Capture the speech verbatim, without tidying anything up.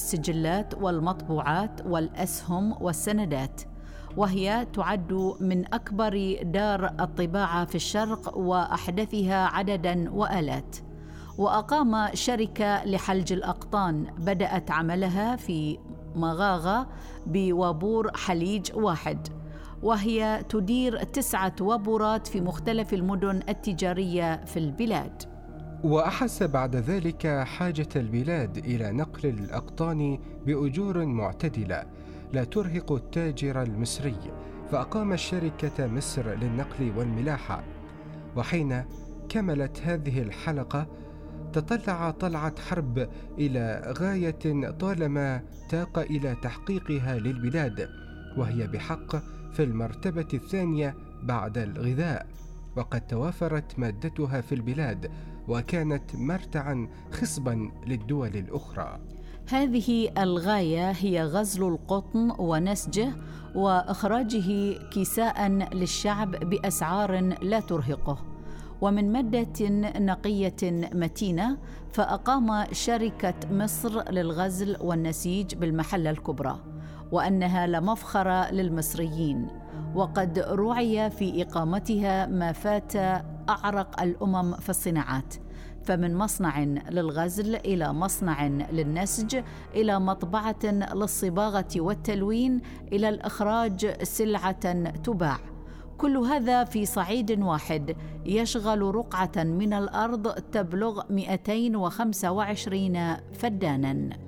السجلات والمطبوعات والأسهم والسندات، وهي تعد من أكبر دار الطباعة في الشرق وأحدثها عدداً وآلات. وأقام شركة لحلج الأقطان بدأت عملها في مغاغة بوابور حليج واحد، وهي تدير تسعة وابورات في مختلف المدن التجارية في البلاد. وأحس بعد ذلك حاجة البلاد إلى نقل الأقطان بأجور معتدلة لا ترهق التاجر المصري، فأقام الشركة مصر للنقل والملاحة. وحين كملت هذه الحلقة تطلع طلعت حرب إلى غاية طالما تاق إلى تحقيقها للبلاد، وهي بحق في المرتبة الثانية بعد الغذاء، وقد توافرت مادتها في البلاد وكانت مرتعا خصبا للدول الأخرى. هذه الغاية هي غزل القطن ونسجه وإخراجه كساء للشعب بأسعار لا ترهقه ومن مادة نقية متينة. فأقام شركة مصر للغزل والنسيج بالمحلة الكبرى، وأنها لمفخرة للمصريين، وقد رعي في إقامتها ما فات أعرق الأمم في الصناعات، فمن مصنع للغزل إلى مصنع للنسج إلى مطبعة للصباغة والتلوين إلى الإخراج سلعة تباع، كل هذا في صعيد واحد يشغل رقعة من الأرض تبلغ مئتين وخمسة وعشرين فداناً.